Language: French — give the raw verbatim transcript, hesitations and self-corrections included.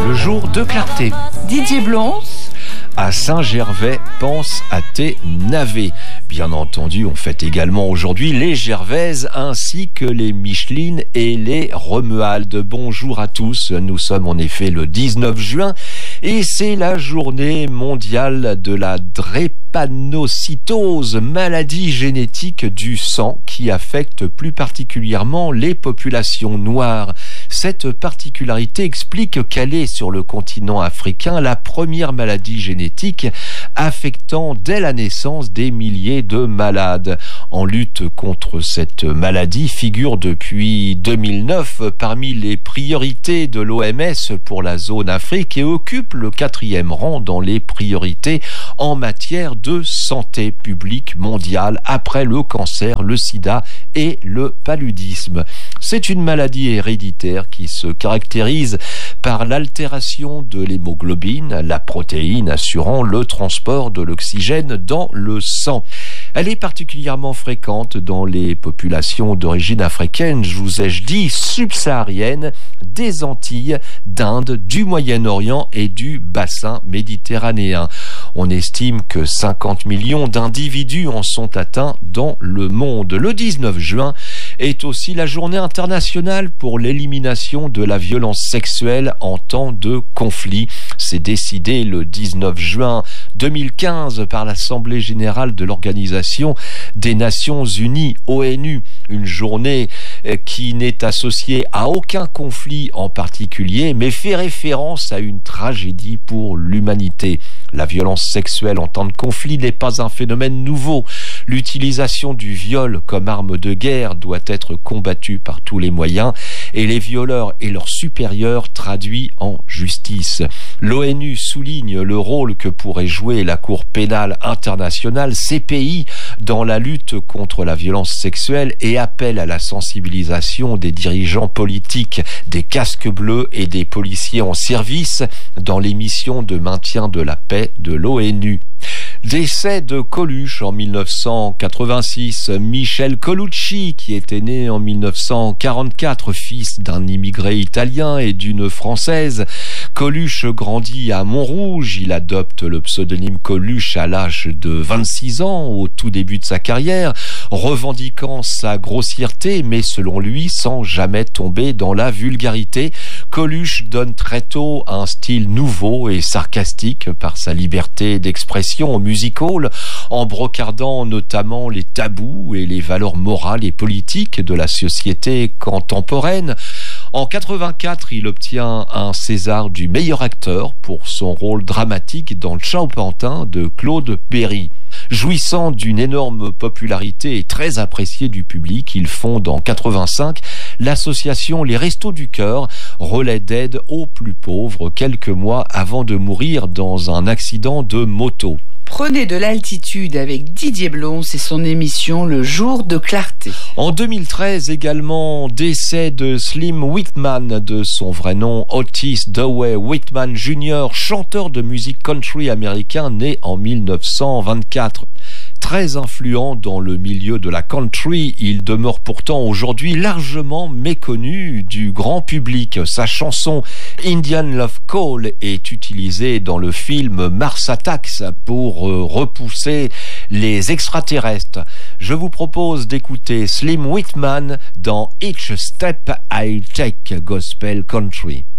le jour de clarté. Didier Blons. À Saint-Gervais, pense à tes navets. Bien entendu, on fête également aujourd'hui les Gervaises ainsi que les Michelines et les Romualdes. Bonjour à tous, nous sommes en effet le dix-neuf juin et c'est la journée mondiale de la drépanocytose, maladie génétique du sang qui affecte plus particulièrement les populations noires. Cette particularité explique qu'elle est sur le continent africain la première maladie génétique affectant dès la naissance des milliers de malades. En lutte contre cette maladie figure depuis deux mille neuf parmi les priorités de l'O M S pour la zone Afrique et occupe le quatrième rang dans les priorités en matière de santé publique mondiale après le cancer, le sida et le paludisme. C'est une maladie héréditaire qui se caractérise par l'altération de l'hémoglobine, la protéine assurant le transport de l'oxygène dans le sang. Elle est particulièrement fréquente dans les populations d'origine africaine, je vous ai-je dit, subsaharienne, des Antilles, d'Inde, du Moyen-Orient et du bassin méditerranéen. On estime que cinquante millions d'individus en sont atteints dans le monde. Le dix-neuf juin est aussi la journée internationale pour l'élimination de la violence sexuelle en temps de conflit. C'est décidé le dix-neuf juin deux mille quinze par l'Assemblée générale de l'Organisation des Nations Unies, O N U. Une journée qui n'est associée à aucun conflit en particulier, mais fait référence à une tragédie pour l'humanité. La violence sexuelle en temps de conflit n'est pas un phénomène nouveau. L'utilisation du viol comme arme de guerre doit être combattue par tous les moyens et les violeurs et leurs supérieurs traduits en justice. L'ONU souligne le rôle que pourrait jouer la Cour pénale internationale, C P I, dans la lutte contre la violence sexuelle et appelle à la sensibilisation des dirigeants politiques, des casques bleus et des policiers en service dans les missions de maintien de la paix de l'ONU. Décès de Coluche en mille neuf cent quatre-vingt-six. Michel Colucci, qui était né en mille neuf cent quarante-quatre, fils d'un immigré italien et d'une Française. Coluche grandit à Montrouge. Il adopte le pseudonyme Coluche à l'âge de vingt-six ans, au tout début de sa carrière, revendiquant sa grossièreté, mais selon lui, sans jamais tomber dans la vulgarité. Coluche donne très tôt un style nouveau et sarcastique par sa liberté d'expression music hall, en brocardant notamment les tabous et les valeurs morales et politiques de la société contemporaine. En quatre-vingt-quatre, il obtient un César du meilleur acteur pour son rôle dramatique dans Le Chaupantin de Claude Berry. Jouissant d'une énorme popularité et très apprécié du public, il fonde en quatre-vingt-cinq l'association Les Restos du Cœur, relais d'aide aux plus pauvres, quelques mois avant de mourir dans un accident de moto. Prenez de l'altitude avec Didier Blons et son émission Le Jour de Clarté. En deux mille treize également, décès de Slim Whitman, de son vrai nom Otis Dewey Whitman junior, chanteur de musique country américain né en mille neuf cent vingt-quatre. Très influent dans le milieu de la country, il demeure pourtant aujourd'hui largement méconnu du grand public. Sa chanson Indian Love Call est utilisée dans le film Mars Attacks pour repousser les extraterrestres. Je vous propose d'écouter Slim Whitman dans Each Step I Take Gospel Country.